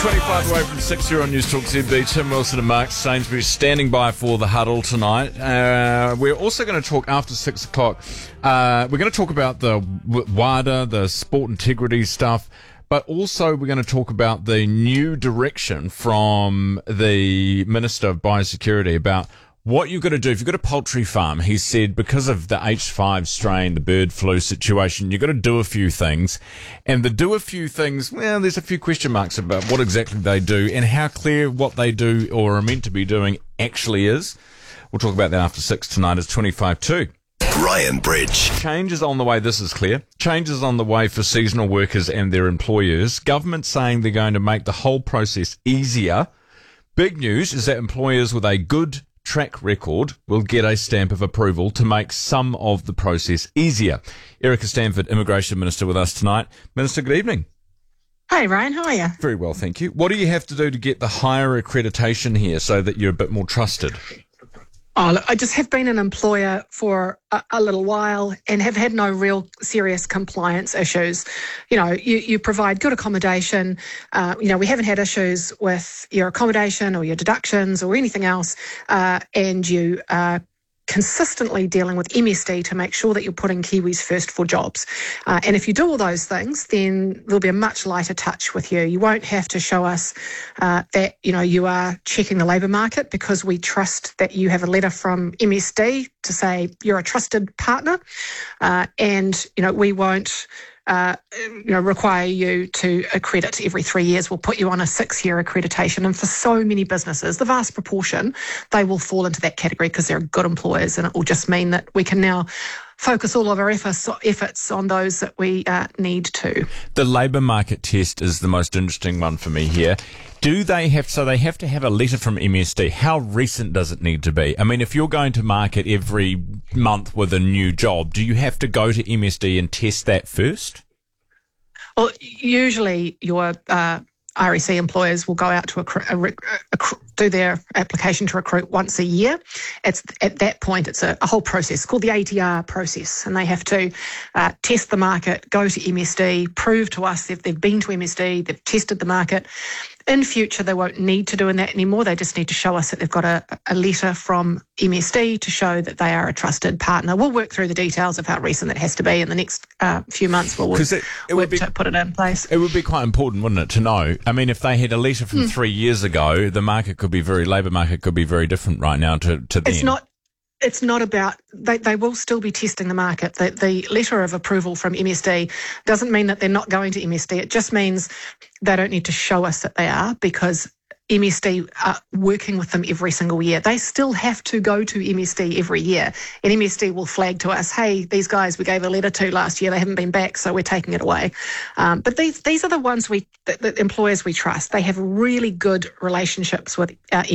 25 away from 6 here on News Talk ZB. Tim Wilson and Mark Sainsbury standing by for the huddle tonight. We're also going to talk after 6 o'clock. We're going to talk about the WADA, the sport integrity stuff, but also we're going to talk about the new direction from the Minister of Biosecurity about what you've got to do. If you've got a poultry farm, he said, because of the H5 strain, the bird flu situation, you've got to do a few things. And the do a few things, well, there's a few question marks about what exactly they do and how clear what they do or are meant to be doing actually is. We'll talk about that after 6 tonight. It's 25-2. Ryan Bridge. Changes on the way, this is clear. Changes on the way for seasonal workers and their employers. Government saying they're going to make the whole process easier. Big news is that employers with a good track record will get a stamp of approval to make some of the process easier. Erica Stanford, Immigration Minister, with us tonight. Minister, good evening. Hi, Ryan. How are you? Very well, thank you. What do you have to do to get the higher accreditation here so that you're a bit more trusted? Oh, look, I just have been an employer for a little while and have had no real serious compliance issues. You know, you provide good accommodation. We haven't had issues with your accommodation or your deductions or anything else. And you are consistently dealing with MSD to make sure that you're putting Kiwis first for jobs. And if you do all those things, then there'll be a much lighter touch with you. You won't have to show us that, you are checking the labour market, because we trust that you have a letter from MSD to say you're a trusted partner. And we won't require you to accredit every 3 years. We'll put you on a 6-year accreditation. And for so many businesses, the vast proportion, they will fall into that category because they're good employers. And it will just mean that we can now focus all of our efforts on those that we need to. The labour market test is the most interesting one for me here. Do they have to have a letter from MSD? How recent does it need to be? I mean, if you're going to market every month with a new job, do you have to go to MSD and test that first? Well, usually your REC employers will go out to do their application to recruit once a year. At that point, it's a whole process called the ATR process, and they have to test the market, go to MSD, prove to us that they've been to MSD, they've tested the market. In future, they won't need to do that anymore. They just need to show us that they've got a letter from MSD to show that they are a trusted partner. We'll work through the details of how recent that has to be in the next few months. We'll work to put it in place. It would be quite important, wouldn't it, to know? I mean, if they had a letter from 3 years ago, the labour market could be very different right now to then. It's not about, they will still be testing the market. The letter of approval from MSD doesn't mean that they're not going to MSD. It just means they don't need to show us that they are, because MSD are working with them every single year. They still have to go to MSD every year, and MSD will flag to us, hey, these guys we gave a letter to last year, they haven't been back, so we're taking it away. But these are the ones the employers we trust. They have really good relationships with